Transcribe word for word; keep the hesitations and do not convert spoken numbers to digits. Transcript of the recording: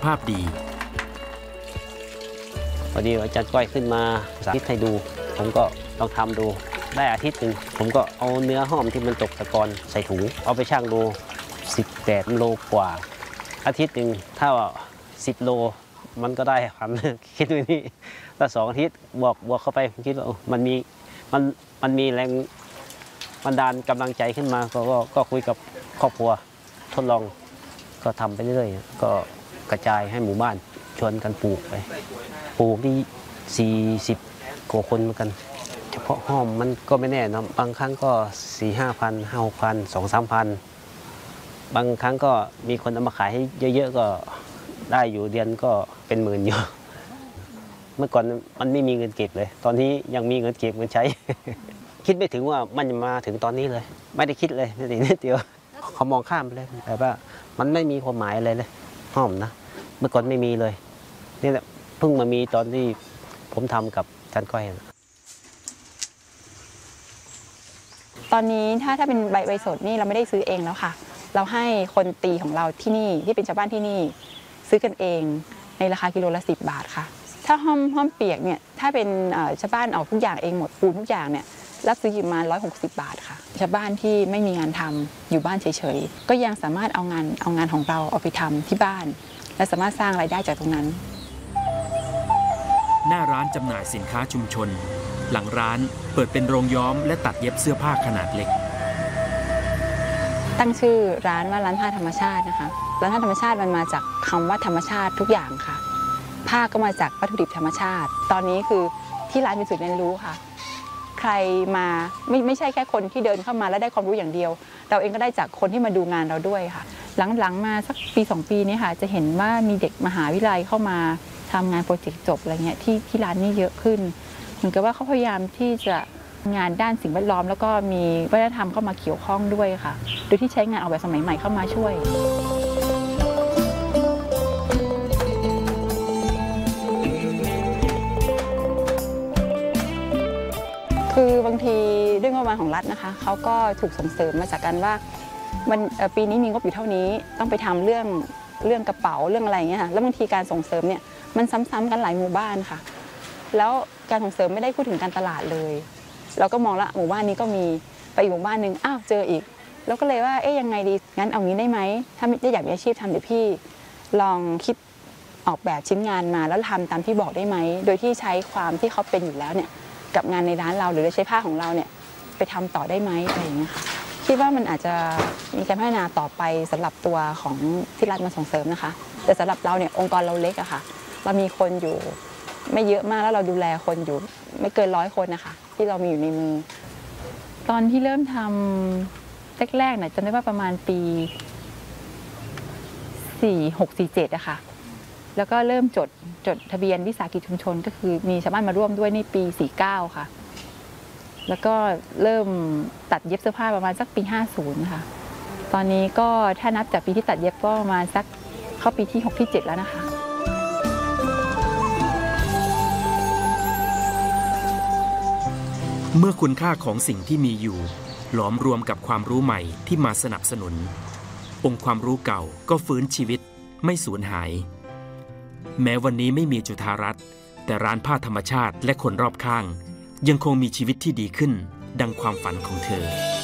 ภาพดีพอดีอาจารย์ก้อยขึ้นมาสาธิตให้ดูผมก็ลองทำดูได้อาทิตย์หนึ่งผมก็เอาเนื้อห้อมที่มันตกตะกอนใส่ถุงเอาไปชั่งดูสิบแปดโลกว่าอาทิตย์หนึ่งถ้าสิบโลมันก็ได้พันคิดดูนี่ถ้าสองอาทิตย์บวกบวกเข้าไปผมคิดว่ามันมีมันมันมีแรงบันดาลกำลังใจขึ้นมาก็ก็คุยกับครอบครัวทดลองก็ทำไปเรื่อยๆก็กระจายให้หมู่บ้านชวนกันปลูกไปปลูกที่สี่สิบกว่าคนเหมือนกันเฉพาะห้อมมันก็ไม่แน่นะบางครั้งก็สี่ห้าพันห้าพันสองสามพันบางครั้งก็มีคนเอามาขายให้เยอะๆก็ได้อยู่เดือนก็เป็นหมื่นอยู่เมื่อก่อนมันไม่มีเงินเก็บเลยตอนนี้ยังมีเงินเก็บเงินใช้ คิดไม่ถึงว่ามันจะมาถึงตอนนี้เลยไม่ได้คิดเลยนิดนิดเดียวเขามองข้ามไปเลยแต่ว่ามันไม่มีความหมายอะไรเลยห้อมนะเมื่อก่อนไม่มีเลยนี่แหละเพิ่งมามีตอนที่ผมทำกับอาจารย์ก้อยตอนนี้ถ้าถ้าเป็นใบใบสดนี่เราไม่ได้ซื้อเองแล้วค่ะเราให้คนตีของเราที่นี่ที่เป็นชาวบ้านที่นี่ซื้อกันเองในราคากิโลละสิบบาทค่ะถ้าห้อมห้อมเปียกเนี่ยถ้าเป็นชาวบ้านออกทุกอย่างเองหมดปูนทุกอย่างเนี่ยรับซื้ออยู่มาร้อยหกสิบบาทค่ะชาวบ้านที่ไม่มีงานทำอยู่บ้านเฉยๆก็ยังสามารถเอางานเอางานของเราเอาไปทำที่บ้านและสามารถสร้างรายได้จากตรงนั้นหน้าร้านจำหน่ายสินค้าชุมชนหลังร้านเปิดเป็นโรงย้อมและตัดเย็บเสื้อผ้าขนาดเล็กตั้งชื่อร้านว่าร้านผ้าธรรมชาตินะคะร้านผ้าธรรมชาติมันมาจากคำว่าธรรมชาติทุกอย่างค่ะผ้าก็มาจากวัตถุดิบธรรมชาติตอนนี้คือที่ร้านเป็นศูนย์เรียนรู้ค่ะใครมาไม่ไม่ใช่แค่คนที่เดินเข้ามาแล้วได้ความรู้อย่างเดียวเราเองก็ได้จากคนที่มาดูงานเราด้วยค่ะหลังๆมาสักปีสองปีนี้ค่ะจะเห็นว่ามีเด็กมหาวิทยาลัยเข้ามาทำงานโปรเจกต์จบอะไรเงี้ยที่ที่ร้านนี้เยอะขึ้นเหมือนกับว่าเขาพยายามที่จะงานด้านสิ่งแวดล้อมแล้วก็มีวัฒนธรรมเข้ามาเกี่ยวข้องด้วยค่ะโดยที่ใช้งานออกแบบสมัยใหม่เข้ามาช่วยคือบางทีด้วยงบประมาณของรัฐนะคะเขาก็ถูกส่งเสริมมาจากการว่ามันปีนี้มีงบอยู่เท่านี้ต้องไปทำเรื่องเรื่องกระเป๋าเรื่องอะไรอย่างเงี้ยค่ะแล้วบางทีการส่งเสริมเนี่ยมันซ้ำๆกันหลายหมู่บ้านค่ะแล้วการส่งเสริมไม่ได้พูดถึงการตลาดเลยเราก็มองละหมู่บ้านนี้ก็มีไปอีกหมู่บ้านหนึ่งอ้าวเจออีกแล้วก็เลยว่าเอ๊ยยังไงดีงั้นเอางี้ได้ไหมถ้าไม่อยากมีอาชีพทำเดี๋ยวพี่ลองคิดออกแบบชิ้นงานมาแล้วทำตามที่บอกได้ไหมโดยที่ใช้ความที่เขาเป็นอยู่แล้วเนี่ยกับงานในร้านเราหรือใช้ผ้าของเราเนี่ยไปทำต่อได้ไหมอะไรอย่างเงี้ยค่ะคิดว่ามันอาจจะมีการพัฒนาต่อไปสำหรับตัวของที่รัฐมาส่งเสริมนะคะแต่สำหรับเราเนี่ยองค์กรเราเล็กอะค่ะเรามีคนอยู่ไม่เยอะมากแล้วเราดูแลคนอยู่ไม่เกินร้อยคนนะคะที่เรามีอยู่ในมือตอนที่เริ่มทำแรกๆเนี่ยจำได้ว่าประมาณปีสี่หกสี่เจ็ดอะค่ะแล้วก็เริ่มจดจดทะเบียนวิสาหกิจชุมชนก็คือมีชาวบ้านมาร่วมด้วยในปีสี่เก้าค่ะแล้วก็เริ่มตัดเย็บเสื้อผ้าประมาณสักปีห้าสิบค่ะตอนนี้ก็ถ้านับจากปีที่ตัดเย็บก็ประมาณสักเข้าปีที่หกที่เจ็ดแล้วนะคะเมื่อคุณค่าของสิ่งที่มีอยู่หลอมรวมกับความรู้ใหม่ที่มาสนับสนุนองค์ความรู้เก่าก็ฟื้นชีวิตไม่สูญหายแม้วันนี้ไม่มีจุฑารัตน์แต่ร้านผ้าธรรมชาติและคนรอบข้างยังคงมีชีวิตที่ดีขึ้นดังความฝันของเธอ